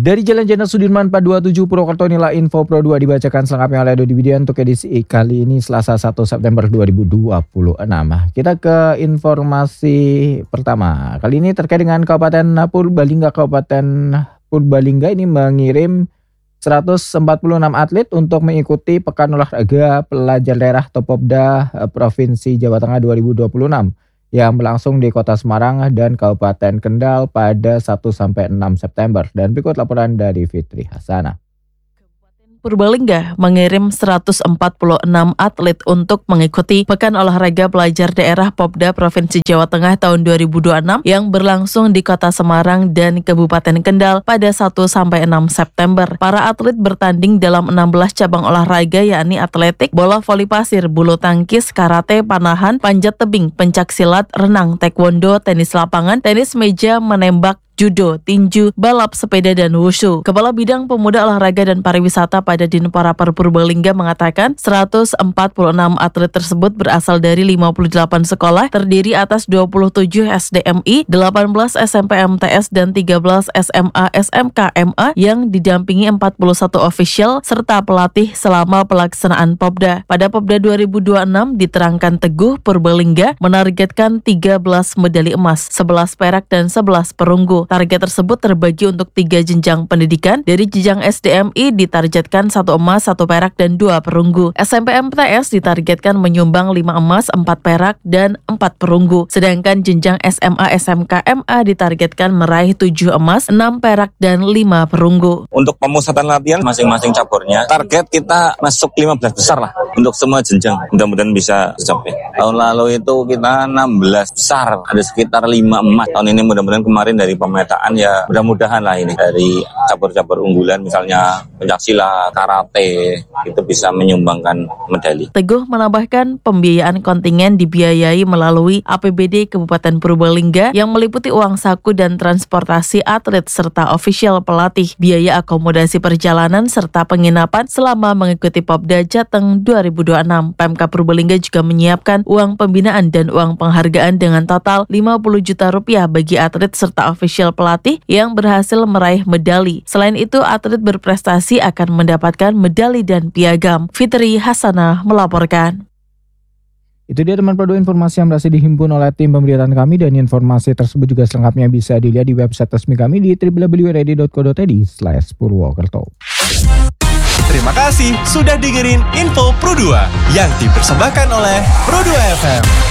Dari Jalan Jenderal Sudirman 427 Purwokerto, inilah info Pro 2 dibacakan selengkapnya oleh Dodi Widian untuk edisi kali ini Selasa 1 September 2026. Kita ke informasi pertama. Kali ini terkait dengan Kabupaten Purbalingga. Kabupaten Purbalingga ini mengirim 146 atlet untuk mengikuti Pekan Olahraga Pelajar Daerah atau Popda Provinsi Jawa Tengah 2026 yang berlangsung di Kota Semarang dan Kabupaten Kendal pada 1-6 September. Dan berikut laporan dari Fitri Hasanah. Purbalingga mengirim 146 atlet untuk mengikuti Pekan Olahraga Pelajar Daerah Popda Provinsi Jawa Tengah tahun 2026 yang berlangsung di Kota Semarang dan Kabupaten Kendal pada 1-6 September. Para atlet bertanding dalam 16 cabang olahraga yakni atletik, bola voli pasir, bulu tangkis, karate, panahan, panjat tebing, pencak silat, renang, taekwondo, tenis lapangan, tenis meja, menembak, judo, tinju, balap sepeda, dan wushu. Kepala Bidang Pemuda Olahraga dan Pariwisata pada Dinparapar Purbalingga mengatakan 146 atlet tersebut berasal dari 58 sekolah terdiri atas 27 SDMI, 18 SMP MTS, dan 13 SMA SMK MA yang didampingi 41 official serta pelatih selama pelaksanaan Popda. Pada Popda 2026 diterangkan Teguh Purbalingga menargetkan 13 medali emas, 11 perak, dan 11 perunggu. Target tersebut terbagi untuk 3 jenjang pendidikan. Dari jenjang SDMI ditargetkan 1 emas, 1 perak, dan 2 perunggu. SMP MTS ditargetkan menyumbang 5 emas, 4 perak, dan 4 perunggu. Sedangkan jenjang SMA SMK MA ditargetkan meraih 7 emas, 6 perak, dan 5 perunggu. Untuk pemusatan latihan masing-masing caburnya, target kita masuk 15 besar lah untuk semua jenjang. Mudah-mudahan bisa tercapai. Tahun lalu itu kita 16 besar, ada sekitar 5 emas. Tahun ini mudah-mudahan kemarin dari pemetaan ya mudah-mudahan lah ini dari cabur-cabur unggulan misalnya pencaksilat, karate itu bisa menyumbangkan medali. Teguh menambahkan pembiayaan kontingen dibiayai melalui APBD Kabupaten Purbalingga yang meliputi uang saku dan transportasi atlet serta official pelatih, biaya akomodasi perjalanan serta penginapan selama mengikuti Popda Jateng 2026. Pemkab Purbalingga juga menyiapkan uang pembinaan dan uang penghargaan dengan total 50 juta rupiah bagi atlet serta official pelatih yang berhasil meraih medali. Selain itu, atlet berprestasi akan mendapatkan medali dan piagam. Fitri Hasanah melaporkan. Itu dia teman Pro 2 informasi yang berhasil dihimpun oleh tim pemberitaan kami, dan informasi tersebut juga selengkapnya bisa dilihat di website resmi kami di www.ready.co.id/Purwokerto. Terima kasih sudah dengerin Info Pro 2 yang dipersembahkan oleh Pro 2 FM.